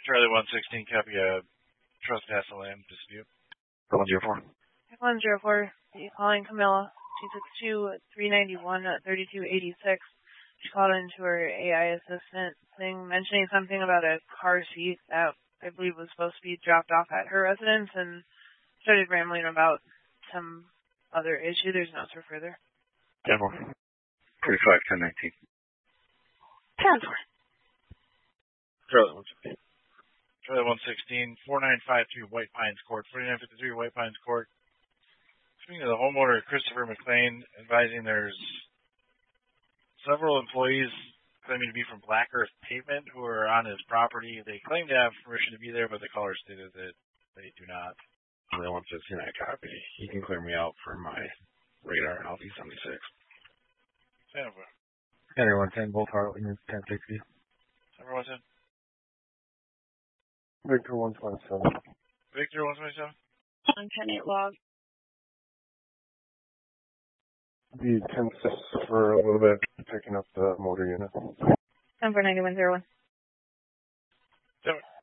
Charlie 116, copy a trespass of land dispute. 104. 104, calling Camilla. 262-391-3286. She called into her AI assistant thing, mentioning something about a car seat that I believe was supposed to be dropped off at her residence, and started rambling about some other issue. There's no answer further. 10-4. 45-10-19. 10-4. Charlie 116. Charlie 116, 4953 White Pines Court, 4953 White Pines Court. Speaking to the homeowner, Christopher McLean, advising there's several employees claiming to be from Black Earth Pavement who are on his property. They claim to have permission to be there, but the caller stated that they do not. Charlie 115, I copy. You can clear me out for my radar LV 76. Henry 110, both Harley 1060. Number 110. Victor 127. Victor 127. 110-8 log. The 10-6 for a little bit, picking up the motor unit. Number 9101.